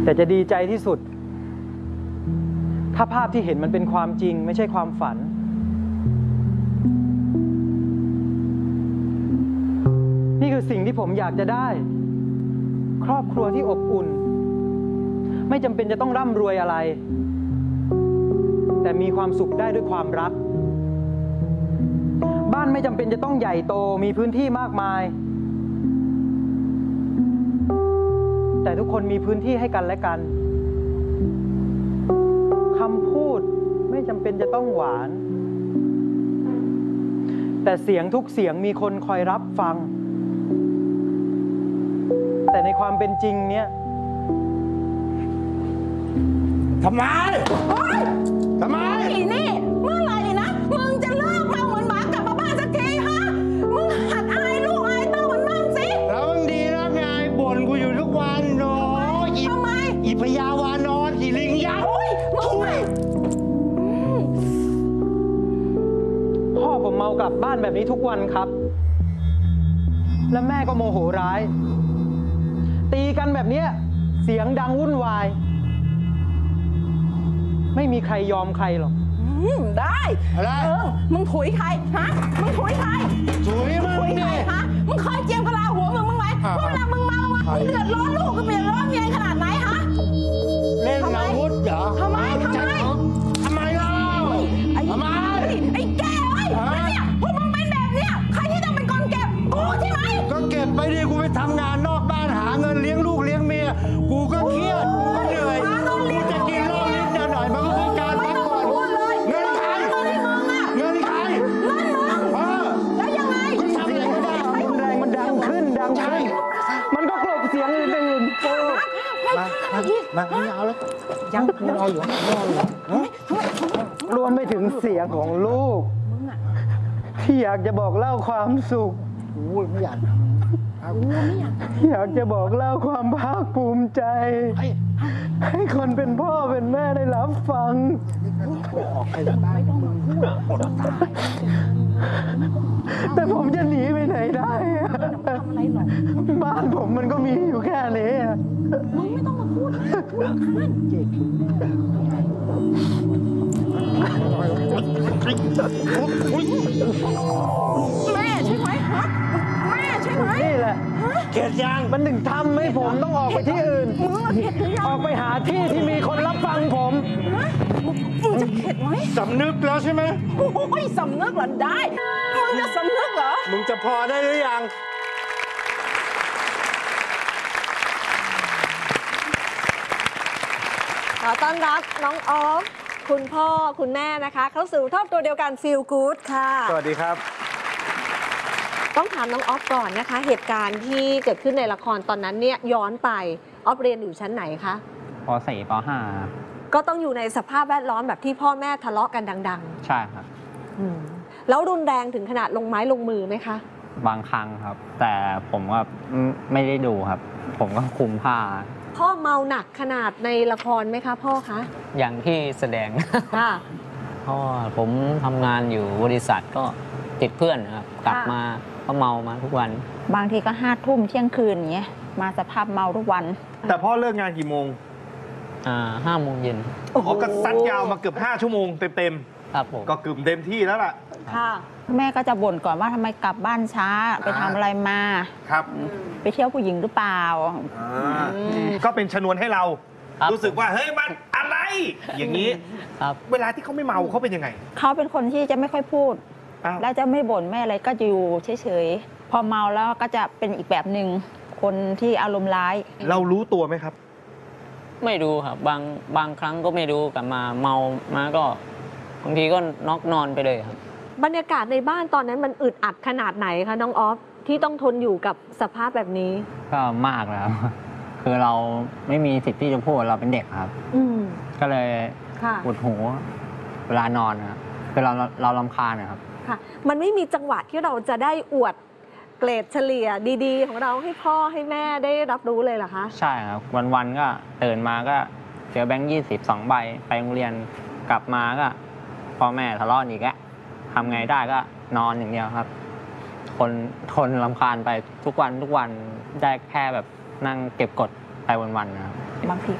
แต่จะดีใจที่สุดถ้าภาพที่เห็นมันเป็นความจริงไม่ใช่ความฝันนี่คือสิ่งที่ผมอยากจะได้ครอบครัวที่อบอุ่นไม่จำเป็นจะต้องร่ำรวยอะไรแต่มีความสุขได้ด้วยความรักบ้านไม่จำเป็นจะต้องใหญ่โตมีพื้นที่มากมายแต่ทุกคนมีพื้นที่ให้กันและกันคำพูดไม่จำเป็นจะต้องหวานแต่เสียงทุกเสียงมีคนคอยรับฟังแต่ในความเป็นจริงเนี่ยทำไมทำไมนี่เมื่อไหร่นะมึงจะเลิกเมาเหมือนหมากลับมาบ้านสักทีฮะมึงหัดอายลูกอายเต้ามันบ้างสิแล้วมึงดีแล้วไงบ่นกูอยู่ทุกวันโน้ทำไมอีพยาวานอนอีลิงยักษ์มึงพ่อผมเมากลับบ้านแบบนี้ทุกวันครับและแม่ก็โมโหร้ายตีกันแบบนี้เสียงดังวุ่นวายไม่มีใครยอมใครหรอกได้อะไรมึงถุยใครฮะมึงถุยใครถุยมึงใครฮะมึงเคยเจียมกะลาหัวมึงไหมว่าเวลามึงเมาอ่ะมึงเดือดร้อนลูกก็เดือดร้อนเมียขนาดไหนฮะเล่นอาวุธเหรอทำไมเล่าทำไมไอ้แก่เอ้ยเนี่ยพวกมึงเป็นแบบเนี้ยใครที่ต้องเป็นคนเก็บกูใช่ไหมก็เก็บไปดิกูไปทำงานนอกบ้านหาเงินเลี้ยงลูกเลี้ยงเมียกูก็เครียดกูก็เหนื่อยกูจะกินเหล้านิดหน่อยมันก็คือการพักผ่อนเงินใครเงินใครแล้วยังไงกูทำอะไรก็ได้รุนแรงมันดังขึ้นมันก็กลบเสียงอื่นมาไม่เอาแล้วยังไม่เอาอยู่รวมไปถึงเสียงของลูกที่อยากจะบอกเล่าความสุขไม่อยากอยากจะบอกเล่าความภาคภูมิใจให้คนเป็นพ่อเป็นแม่ได้รับฟังแต่ผมจะหนีไปไหนได้บ้านผมมันก็มีอยู่แค่นี้มึงไม่ต้องมาพูดแม่ใช่ไหมฮะแม่ใช่ไหมนี่แหละเกลียดยังมันถึงทำให้ผมต้องออกไปที่อื่นออกไปหาที่ที่มีคนรับฟังผมมึงจะเข็ดไหมสำนึกแล้วใช่ไหมโอ้ยสำนึกเหรอได้มึงจะสำนึกเหรอมึงจะพอได้หรือยังขอต้อนรับน้องออฟคุณพ่อคุณแม่นะคะเข้าสู่ครอบครัวเดียวกัน Feel Good ค่ะสวัสดีครับต้องถามน้องออฟก่อนนะคะเหตุการณ์ที่เกิดขึ้นในละครตอนนั้นเนี่ยย้อนไปออฟเรียนอยู่ชั้นไหนคะป .4 ป .5 ก็ต้องอยู่ในสภาพแวดล้อมแบบที่พ่อแม่ทะเลาะกันดังๆใช่ครับแล้วรุนแรงถึงขนาดลงไม้ลงมือไหมคะบางครั้งครับแต่ผมก็ไม่ได้ดูครับผมก็คุมผ้าพ่อเมาหนักขนาดในละครไหมคะพ่อคะอย่างที่แสดงค่ะเพราะผมทำงานอยู่บริษัทก็ติดเพื่อนครับกลับมาก็เมามาทุกวันบางทีก็5 ทุ่มเที่ยงคืนอย่างเงี้ยมาสภาพเมาทุกวันแต่พ่อเลิกงานกี่โมง 5 โมงเย็นก็ซัดยาวมาเกือบ5 ชั่วโมงเต็มๆครับผมก็เกือบเต็มที่แล้วล่ะค่ะแม่ก็จะบ่นก่อนว่าทำไมกลับบ้านช้าไปทำอะไรมาครับไปเที่ยวผู้หญิงหรือเปล่าก็เป็นชนวนให้เรารู้สึกว่าเฮ้ยมันอะไรอย่างนี้เวลาที่เขาไม่เมาเขาเป็นยังไงเขาเป็นคนที่จะไม่ค่อยพูดแล้วจะไม่บ่นไม่อะไรก็จะอยู่เฉยๆพอเมาแล้วก็จะเป็นอีกแบบหนึ่งคนที่อารมณ์ร้ายเรารู้ตัวไหมครับไม่รู้ครับบางครั้งก็ไม่รู้กลับมาเมามาก็บางทีก็น็อกนอนไปเลยครับบรรยากาศในบ้านตอนนั้นมันอึดอัดขนาดไหนคะน้องออฟที่ต้องทนอยู่กับสภาพแบบนี้ก็มากแล้วคือเราไม่มีสิทธิ์ที่จะพูดเราเป็นเด็กครับก็เลยปวดหัวเวลานอนครับคือเรารำคาญนะครับค่ะมันไม่มีจังหวะที่เราจะได้อวดเกรดเฉลี่ยดีๆของเราให้พ่อให้แม่ได้รับรู้เลยเหรอคะใช่ครับวันๆก็ตื่นมาก็เจอแบงค์20 2 ใบไปโรงเรียนกลับมาก็พ่อแม่ทะเลาะอีกแล้วทำไงได้ก็นอนอย่างเดียวครับทนรำคาญไปทุกวันได้แค่แบบนั่งเก็บกดไปวันๆนะครับบางที